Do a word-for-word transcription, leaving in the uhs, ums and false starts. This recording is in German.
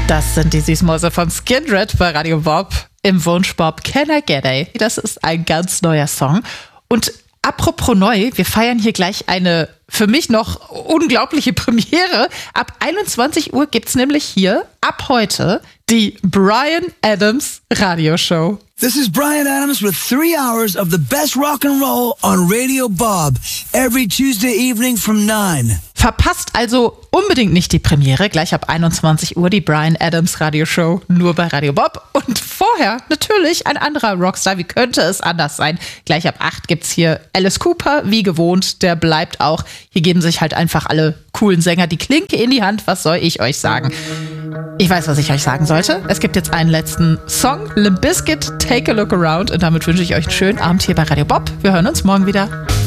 Das sind die Süßmäuse von Skindred bei Radio Bob im Wunschbob Can I Get A? Das ist ein ganz neuer Song. Und apropos neu, wir feiern hier gleich eine für mich noch unglaubliche Premiere. Ab einundzwanzig Uhr gibt's nämlich hier ab heute die Bryan Adams Radioshow. This is Bryan Adams with three hours of the best rock and roll on Radio Bob every Tuesday evening from nine. Verpasst also unbedingt nicht die Premiere. Gleich ab einundzwanzig Uhr die Bryan Adams Radioshow nur bei Radio Bob. Und vorher natürlich ein anderer Rockstar. Wie könnte es anders sein? Gleich ab acht gibt's hier Alice Cooper, wie gewohnt. Der bleibt auch. Hier geben sich halt einfach alle coolen Sänger die Klinke in die Hand. Was soll ich euch sagen? Ich weiß, was ich euch sagen sollte. Es gibt jetzt einen letzten Song. Limp Bizkit, Take a Look Around. Und damit wünsche ich euch einen schönen Abend hier bei Radio Bob. Wir hören uns morgen wieder.